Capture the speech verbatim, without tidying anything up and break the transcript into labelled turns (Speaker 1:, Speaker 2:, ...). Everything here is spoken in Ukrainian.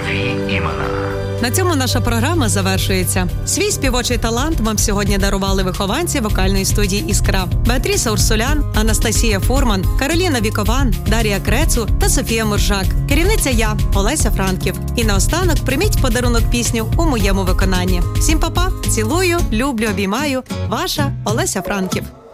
Speaker 1: Нові імена.
Speaker 2: На цьому наша програма завершується. Свій співочий талант вам сьогодні дарували вихованці вокальної студії «Іскра». Беатріса Урсулян, Анастасія Фурман, Кароліна Вікован, Дар'я Крецу та Софія Муржак. Керівниця я, Олеся Франків. І наостанок прийміть подарунок пісню у моєму виконанні. Всім па-па, цілую, люблю, обіймаю. Ваша Олеся Франків.